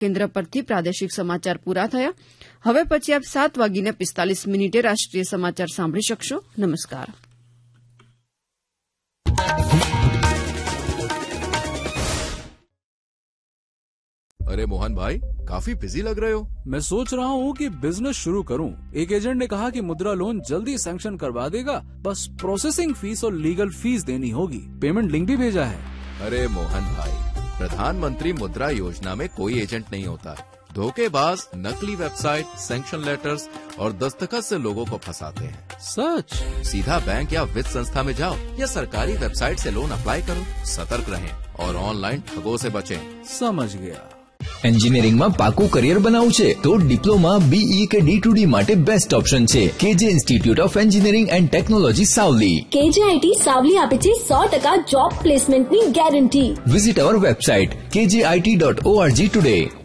કેન્દ્ર પરથી પ્રાદેશિક સમાચાર પૂરા થયા. હવે પછી આપ 7:45 રાષ્ટ્રીય સમાચાર સાંભળી શકશો. નમસ્કાર. अरे मोहन भाई, काफी बिजी लग रहे हो. मैं सोच रहा हूँ कि बिजनेस शुरू करूँ. एक एजेंट ने कहा कि मुद्रा लोन जल्दी सैंक्शन करवा देगा, बस प्रोसेसिंग फीस और लीगल फीस देनी होगी. पेमेंट लिंक भी भेजा है. अरे मोहन भाई, प्रधानमंत्री मुद्रा योजना में कोई एजेंट नहीं होता. धोखेबाज नकली वेबसाइट, सैंक्शन लेटर्स और दस्तखत से लोगों को फंसाते हैं. सच? सीधा बैंक या वित्त संस्था में जाओ या सरकारी वेबसाइट से लोन अप्लाई करो. सतर्क रहें और ऑनलाइन ठगों से बचें. समझ गया. એન્જિનિયરિંગમાં પાકું કરિયર બનાવવું છે તો ડિપ્લોમા બીઈ કે D2D માટે બેસ્ટ ઓપ્શન છે કેજે institute of engineering and technology Savli. KJIT Savli આપે છે 100% જોબ પ્લેસમેન્ટની ગેરંટી. વિઝિટ અવર વેબસાઇટ kjit.org ટુડે.